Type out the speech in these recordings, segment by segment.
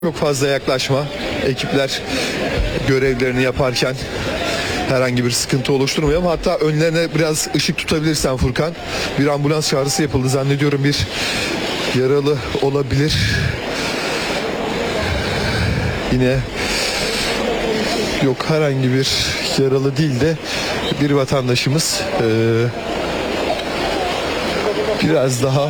Çok fazla yaklaşma. Ekipler görevlerini yaparken herhangi bir sıkıntı oluşturmuyor. Hatta önlerine biraz ışık tutabilirsen Furkan. Bir ambulans çağrısı yapıldı. Zannediyorum bir yaralı olabilir. Yine yok, herhangi bir yaralı değil de bir vatandaşımız biraz daha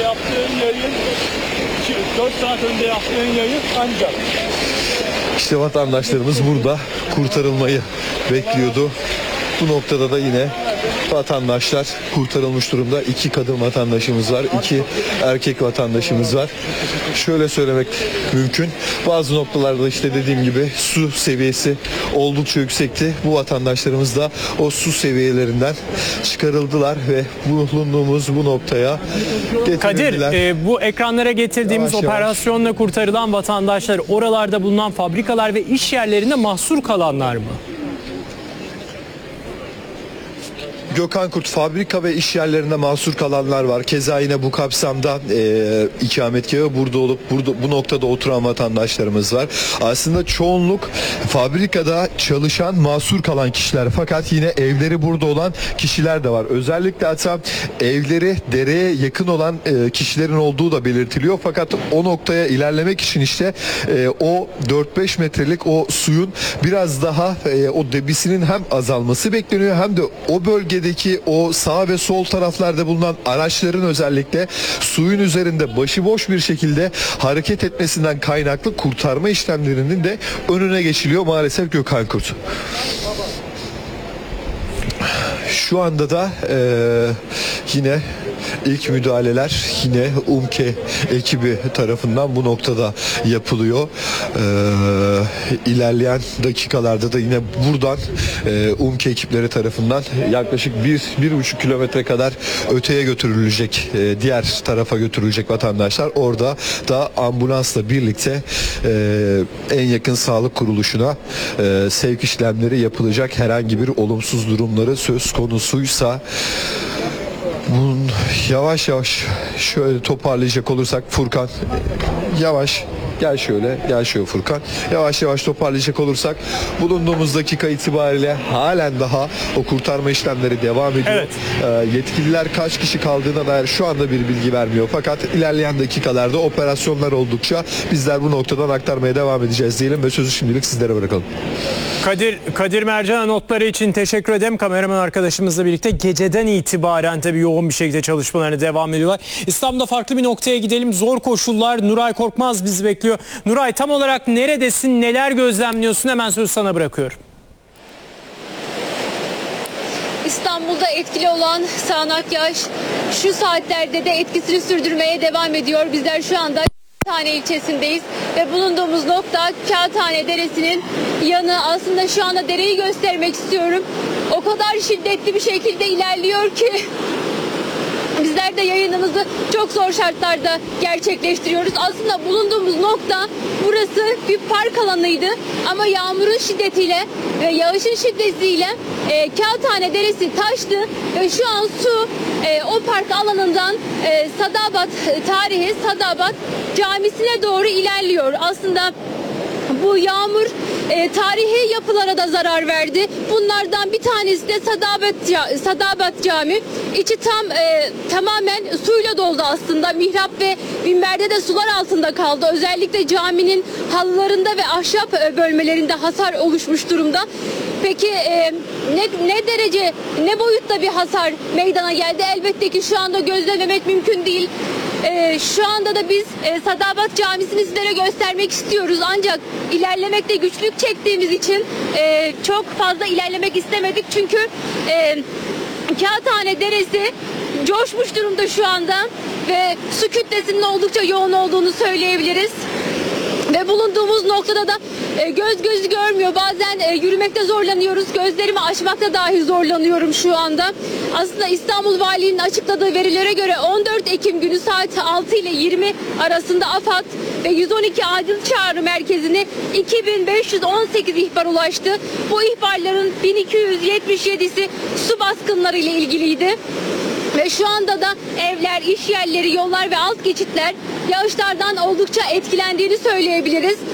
4 saat önce yaptığın yayın ancak. İşte vatandaşlarımız burada kurtarılmayı bekliyordu. Bu noktada da yine vatandaşlar kurtarılmış durumda. 2 kadın vatandaşımız var, 2 erkek vatandaşımız var. Şöyle söylemek mümkün. Bazı noktalarda işte dediğim gibi su seviyesi oldukça yüksekti. Bu vatandaşlarımız da o su seviyelerinden çıkarıldılar ve bulunduğumuz bu noktaya getirildiler. Kadir, bu ekranlara getirdiğimiz Yavaş yavaş. operasyonla kurtarılan vatandaşlar oralarda bulunan fabrikalar ve iş yerlerinde mahsur kalanlar mı? Gökhan Kurt, fabrika ve iş yerlerinde mahsur kalanlar var. Keza yine bu kapsamda ikametgahı burada olup bu noktada oturan vatandaşlarımız var. Aslında çoğunluk fabrikada çalışan mahsur kalan kişiler, fakat yine evleri burada olan kişiler de var. Özellikle hatta evleri dereye yakın olan kişilerin olduğu da belirtiliyor. Fakat o noktaya ilerlemek için işte o 4-5 metrelik o suyun biraz daha o debisinin hem azalması bekleniyor, hem de o bölgede o sağ ve sol taraflarda bulunan araçların özellikle suyun üzerinde başıboş bir şekilde hareket etmesinden kaynaklı kurtarma işlemlerinin de önüne geçiliyor maalesef Gökhan Kurt. Şu anda da yine ilk müdahaleler yine UMKE ekibi tarafından bu noktada yapılıyor. İlerleyen dakikalarda da yine buradan UMKE ekipleri tarafından yaklaşık 1,5 kilometre kadar öteye götürülecek, diğer tarafa götürülecek vatandaşlar. Orada da ambulansla birlikte en yakın sağlık kuruluşuna sevk işlemleri yapılacak. Herhangi bir olumsuz durumları söz konusuysa yavaş yavaş şöyle toparlayacak olursak Furkan, yavaş gel şöyle Furkan, yavaş yavaş toparlayacak olursak bulunduğumuz dakika itibariyle halen daha o kurtarma işlemleri devam ediyor. Evet. Yetkililer kaç kişi kaldığına dair şu anda bir bilgi vermiyor, fakat ilerleyen dakikalarda operasyonlar oldukça bizler bu noktadan aktarmaya devam edeceğiz diyelim ve sözü şimdilik sizlere bırakalım. Kadir Mercan'a notları için teşekkür ederim. Kameraman arkadaşımızla birlikte geceden itibaren tabii yoğun bir şekilde çalışmalarına devam ediyorlar. İstanbul'da farklı bir noktaya gidelim. Zor koşullar. Nuray Korkmaz bizi bekliyor. Nuray, tam olarak neredesin? Neler gözlemliyorsun? Hemen sözü sana bırakıyorum. İstanbul'da etkili olan sağanak yağış şu saatlerde de etkisini sürdürmeye devam ediyor. Bizler şu anda Kağıthane ilçesindeyiz ve bulunduğumuz nokta Kağıthane Deresi'nin yanı. Aslında şu anda dereyi göstermek istiyorum. O kadar şiddetli bir şekilde ilerliyor ki bizler de yayınımızı çok zor şartlarda gerçekleştiriyoruz. Aslında bulunduğumuz nokta burası bir park alanıydı ama yağmurun şiddetiyle ve yağışın şiddetiyle Kağıthane Deresi taştı ve şu an su o park alanından Sadabat tarihi Sadabat Camisi'ne doğru ilerliyor. Aslında bu yağmur tarihi yapılara da zarar verdi. Bunlardan bir tanesi de Sadabat Cami. İçi tamamen suyla doldu aslında. Mihrap ve minberde de sular altında kaldı. Özellikle caminin halılarında ve ahşap bölmelerinde hasar oluşmuş durumda. Peki ne derece, ne boyutta bir hasar meydana geldi? Elbette ki şu anda gözlememek mümkün değil. Şu anda da biz Sadabat Camisi'ni sizlere göstermek istiyoruz. Ancak ilerlemekte güçlük çektiğimiz için çok fazla ilerlemek istemedik. Çünkü Kağıthane Deresi coşmuş durumda şu anda ve su kütlesinin oldukça yoğun olduğunu söyleyebiliriz. Ve bulunduğumuz noktada da göz gözü görmüyor. Bazen yürümekte zorlanıyoruz. Gözlerimi açmakta dahi zorlanıyorum şu anda. Aslında İstanbul Valiliği'nin açıkladığı verilere göre 14 Ekim günü saat 6 ile 20 arasında AFAD ve 112 Acil Çağrı Merkezi'ne 2518 ihbar ulaştı. Bu ihbarların 1277'si su baskınları ile ilgiliydi. Ve şu anda da evler, iş yerleri, yollar ve alt geçitler yağışlardan oldukça etkilendiğini söyleyebiliriz.